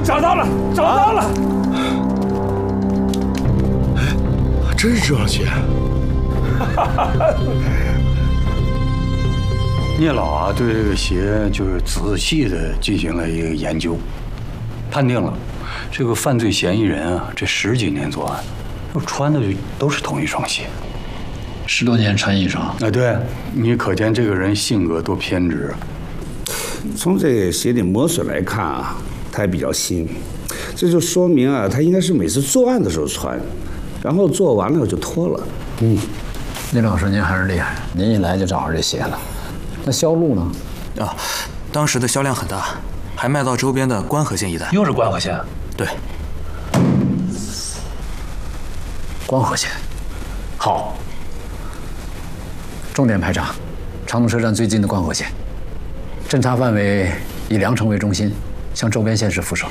找到了，找到了！ 还真是这双鞋。 聂老啊，对这个鞋就是仔细的进行了一个研究，判定了这个犯罪嫌疑人啊，这10几年作案，穿的都是同一双鞋。 10多年穿一双。 啊，对，你可见这个人性格多偏执啊。 从这个鞋底磨损来看啊，它还比较新，这就说明啊，他应该是每次作案的时候穿，然后做完了就脱了。 聂老师，您还是厉害，您一来就找着这鞋了。那销路呢？ 啊，当时的销量很大，还卖到周边的关河县一带。 又是关河县？ 对， 关河县。好，重点排查长途车站最近的关河县，侦查范围以梁城为中心，向周边县市辐射。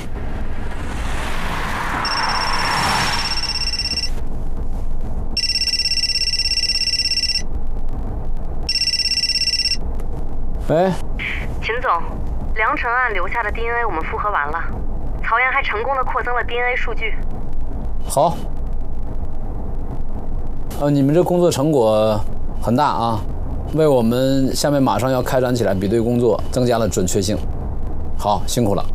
喂， 秦总，梁城案留下的 DNA 我们复核完了，曹岩还成功的扩增了 DNA 数据。 好。你们这工作成果很大啊，为我们下面马上要开展起来比对工作增加了准确性。好，辛苦了。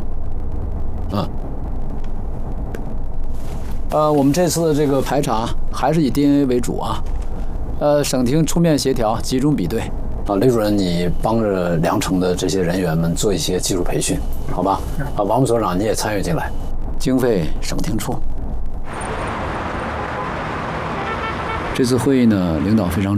我们这次的这个排查还是以 DNA 为主啊。省厅出面协调，集中比对。雷主任，你帮着梁城的这些人员们做一些技术培训，好吧？王副所长你也参与进来，经费省厅出。这次会议呢，领导非常